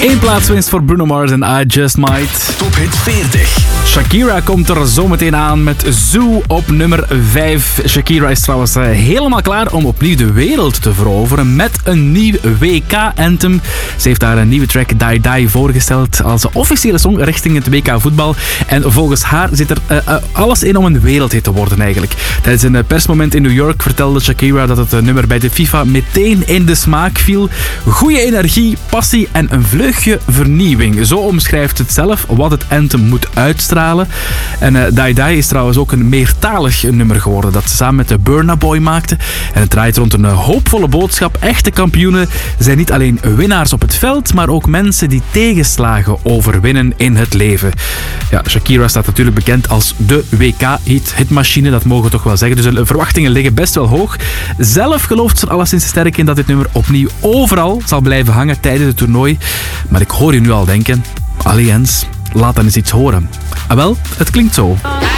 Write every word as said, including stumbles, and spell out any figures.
Eén plaatswinst voor Bruno Mars en I Just Might. Top Hit veertig. Shakira komt er zometeen aan met Zoo op nummer vijf. Shakira is trouwens helemaal klaar om opnieuw de wereld te veroveren met een nieuw W K-anthem. Ze heeft daar een nieuwe track Die Die voorgesteld als officiële song richting het W K voetbal. En volgens haar zit er uh, uh, alles in om een wereldhit te worden eigenlijk. Tijdens een persmoment in New York vertelde Shakira dat het nummer bij de FIFA meteen in de smaak viel. Goeie energie, passie en een vleugje vernieuwing. Zo omschrijft het zelf wat het anthem moet uitstralen. En uh, Die Die is trouwens ook een meertalig nummer geworden dat ze samen met de Burna Boy maakte. En het draait rond een hoopvolle boodschap. Echte kampioenen zijn niet alleen winnaars op het veld, maar ook mensen die tegenslagen overwinnen in het leven. Ja, Shakira staat natuurlijk bekend als de W K-hitmachine, dat mogen we toch wel zeggen. Dus de verwachtingen liggen best wel hoog. Zelf gelooft ze er alleszins sterk in dat dit nummer opnieuw overal zal blijven hangen tijdens het toernooi. Maar ik hoor je nu al denken, allee Jens, laat dan eens iets horen. Ah wel, het klinkt zo.